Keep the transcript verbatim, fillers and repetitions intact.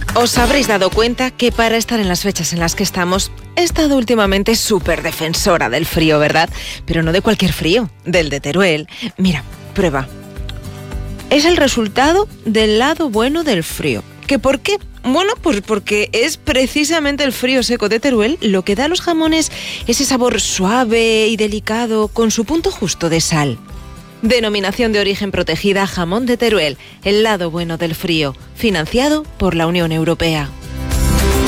Os habréis dado cuenta que para estar en las fechas en las que estamos, he estado últimamente súper defensora del frío, ¿verdad? Pero no de cualquier frío, del de Teruel. Mira, prueba. Es el resultado del lado bueno del frío. ¿Qué por qué? Bueno, pues porque es precisamente el frío seco de Teruel lo que da a los jamones ese sabor suave y delicado con su punto justo de sal. Denominación de origen protegida Jamón de Teruel, el lado bueno del frío, financiado por la Unión Europea.